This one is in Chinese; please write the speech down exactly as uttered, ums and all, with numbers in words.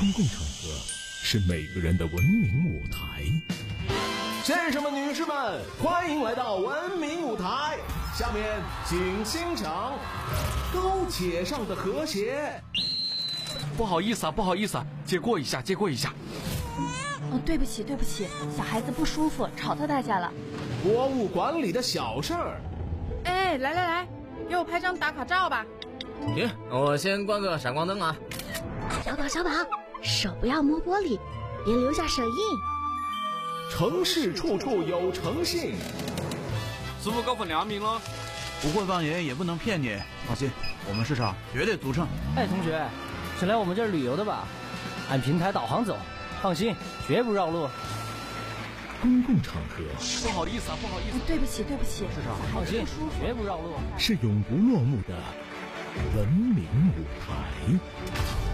公共场合是每个人的文明舞台。先生们、女士们，欢迎来到文明舞台。下面请欣赏高且上的和谐。 不好意思啊，不好意思啊，借过一下，借过一下。 哦，对不起，对不起，小孩子不舒服，吵到大家了。 国务馆里的小事儿。 哎，来来来，给我拍张打卡照吧。 行，我先关个闪光灯啊。 小宝小宝，手不要摸玻璃，别留下手印。 城市处处有诚信。 师傅高分两名了， 不会放盐也不能骗你，放心，我们市场绝对足称。 哎，同学，是来我们这儿旅游的吧？按平台导航走，放心，绝不绕路。 公共场合， 不好意思啊，不好意思、啊哦，对不起，对不起， 市场放心，绝不绕路。 是永不落幕的文明舞台。